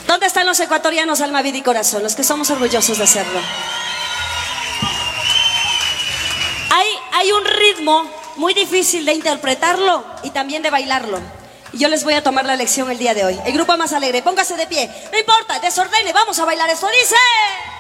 ¿Dónde están los ecuatorianos, alma, vida y corazón? Los que somos orgullosos de hacerlo. Hay un ritmo muy difícil de interpretarlo y también de bailarlo. Y yo les voy a tomar la lección el día de hoy. El grupo más alegre, póngase de pie. No importa, desordene, vamos a bailar. Esto dice...